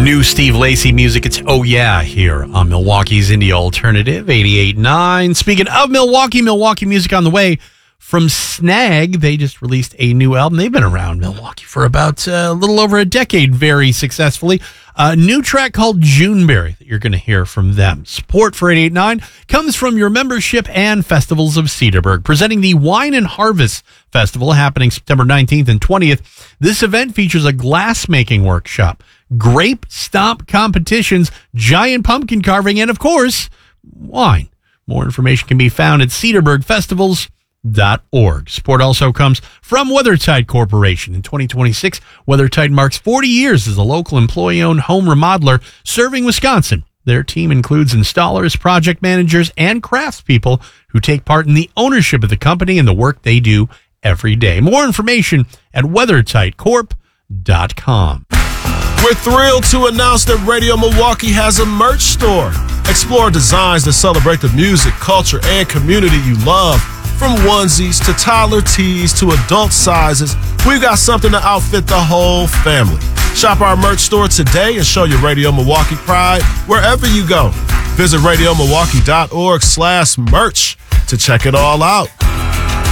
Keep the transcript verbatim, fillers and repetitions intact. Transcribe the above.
New Steve Lacy music. It's Oh Yeah here on Milwaukee's Indie Alternative, eighty-eight point nine. Speaking of Milwaukee, Milwaukee music on the way from Snag. They just released a new album. They've been around Milwaukee for about uh, a little over a decade, very successfully. A new track called Juneberry that you're going to hear from them. Support for eighty-eight point nine comes from your membership and Festivals of Cedarburg, presenting the Wine and Harvest Festival happening September nineteenth and twentieth. This event features a glass-making workshop, grape stomp competitions, giant pumpkin carving, and, of course, wine. More information can be found at cedarburg festivals dot org. Support also comes from WeatherTide Corporation. In twenty twenty-six, WeatherTide marks forty years as a local employee-owned home remodeler serving Wisconsin. Their team includes installers, project managers, and craftspeople who take part in the ownership of the company and the work they do every day. More information at weather tide corp dot com. We're thrilled to announce that Radio Milwaukee has a merch store. Explore designs that celebrate the music, culture, and community you love. From onesies to toddler tees to adult sizes, we've got something to outfit the whole family. Shop our merch store today and show your Radio Milwaukee pride wherever you go. Visit radio milwaukee dot org slash merch to check it all out.